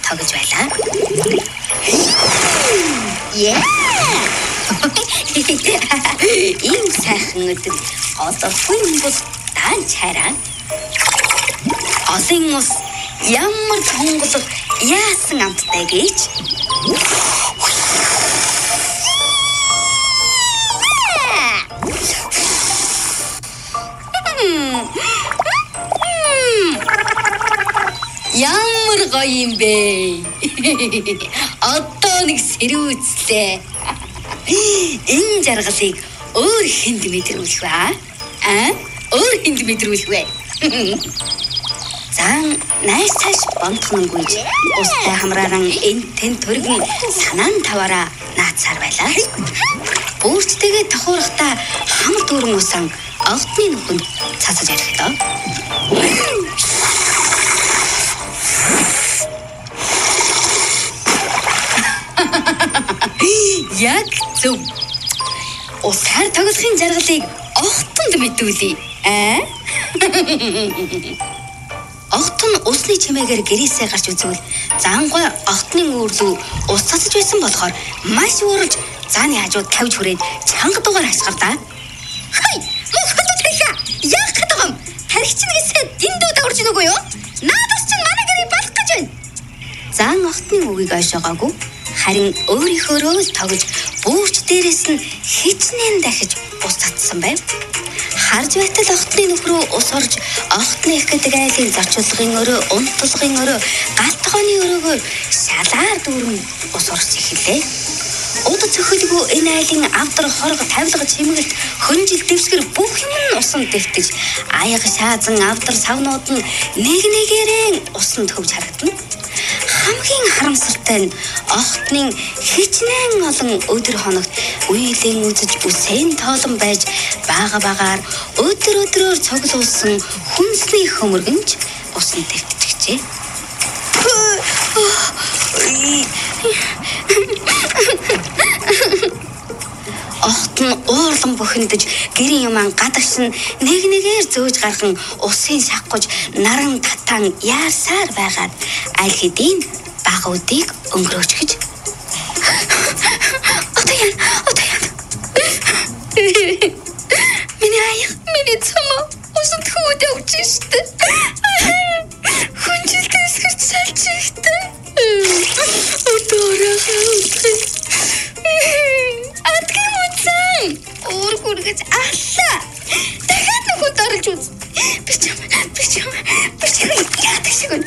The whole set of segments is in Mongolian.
тогож байлаа. Яа! Ийм сайхан өдөр одоогүй юм бол даан чараа. Олон ус ямар тонголох яасан амттай гэж. Ямар гоё юм бэ? Одоо нэг сэрүүцлээ. Энэ жаргалыг өөр хүнд мэдрүүлэх ба? Өөр хүнд мэдрүүлэх вэ? Зан найс цааш бонтхонгүй устай хамрааран энэ тэн төргөн санаан таваараа наацаар байлаа. Бүрттэйгээ тохуурахта хамар дүүрэн усан огтны нүхэнд цацаж ирэхдээ. Яг зөв. Усаар тоглохын жаргалыг огтонд мэдүүлье. Огт нь усны чимээгээр гэрээсээ гарч үзвэл заангой огтны үүрлүү ус цацаж байсан болохоор маш уурж зааны хажууд тавьж хүрээд чанга дугаар хасгардаа. Хай! Мөхөд тэхэ! Яг хатгам! Тархич нэгэсээ дэндүү даварж нүгөө юу? Наадас чинь манай гэрээ болох гэж байна. Заан огтны үгийг ойшоогаагүй. Харин өөрийнхөөрөө л тогож бүүрч дээрээс нь хичнээн дахиж ус татсан байв. Харж байтал огтны нөхрөө ус орж огтны их гэдэг айлын зочилгын өрөө, унтулгын өрөө, галтгооны өрөөгөөр шалаар дүүрэн ус орж эхэллээ. Уд цөхөлгүй энэ айлын авдар хорго тавилга чимэгэлт хөнжил дэвсгэр бүх юм нь усанд дэвтэж аяга шаазан авдар савнууд нь нэг нэгээрээ усанд хөвж харагдана. Хамгийн харамсалтай нь огтны хичнээн олон өдөр хоногт үеийн үзэж үсэн тоолон байж бага-багаар өдрөөр цоглуулсан хүнсний хөмөргөнч усан дэвтчихжээ. Огт нь уурлан бухимдаж гэрийн юман гадагшин нэг нэгээр зөөж гархан усын сахгож наран татан яарсаар байгаад аль хэдийн багуудыг өнгөрөөчгөж. Одоо яа. Миний аяг, миний цомоо усан тхүүд явж штэ. Хүнжил дэсгэрч салж штэ. Үргэж алла. Дахиад нүхөд орж үз. Бичим. Яаташгүй.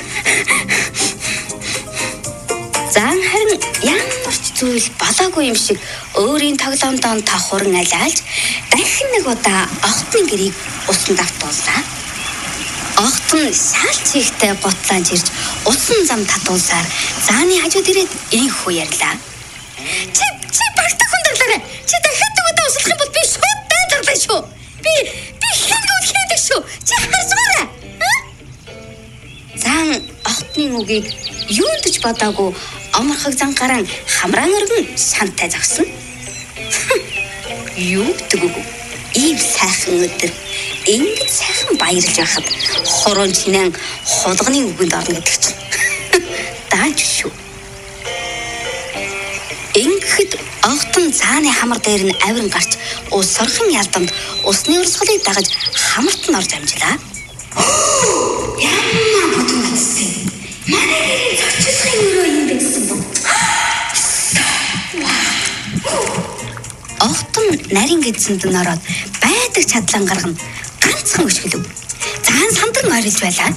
Зан харин ямар ч зүйл балаагүй юм шиг өөрийн тоглоомдоо тахуран алиалж дахин нэг удаа огтны гэрийг усан давтууллаа. Огт нь шаалт чигтэй готлаанж ирж усан зам татуулсаар зааны хажууд ирээд ийхүү ярьлаа. Чи багтах хүндэрлээрээ. Чи дахиад өгөөд услах юм бол би шууд даатарлаа шүү. Би хингүүд хийдэг шүү. Чи харцгаарай. Зан огтны үгийг юунд ч бодоогүй оморхог зангаран хамраан өргөн шантай зогсно. Юу гэдэг үг? Ийм сайхан өдөр ингэж сайхан баярлж байхад хорон чинэн хулганы үгэнд орно гэдэг чинь. Дааж шүү. Ингээд огтон цааны хамар дээр нь авиран гарч ус сорхон ялдамд усны урсгалыг дагаж хамарт нь орж амжлаа. Ямар бодон гэсэн. Манай зочилгын өрөө юм байсан бо. Огтон нарийн гэдсэнд нь ороод байдаг чадлан гаргана ганцхан өшгөлөв. Заан сандран орилж байлаа.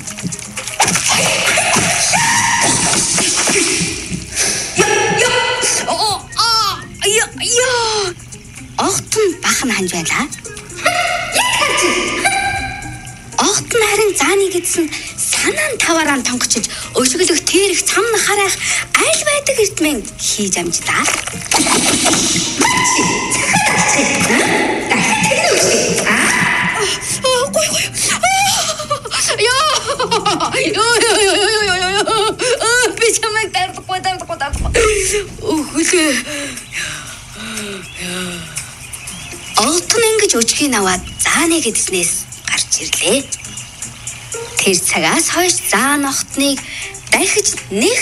Огтон бахан ханж байлаа. Огтон харин зааны гэдсэн санаан таваараа тонгочиж өшгөлөх тэрх цамна хараах аль байдаг эрдмэн хийж амжлаа. Би чамайг дардахгүй. Огтон ингэж өчгийг аваад зааны гэдснээс гарч ирлээ. Тэр цагаас хойш заан огтныг дахиж нэг